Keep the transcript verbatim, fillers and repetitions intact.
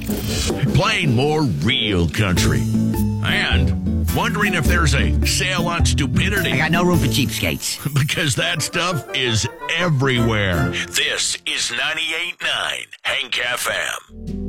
Playing more real country. And wondering if there's a sale on stupidity. I got no room for cheapskates. Because that stuff is everywhere. This is ninety-eight point nine Hank F M.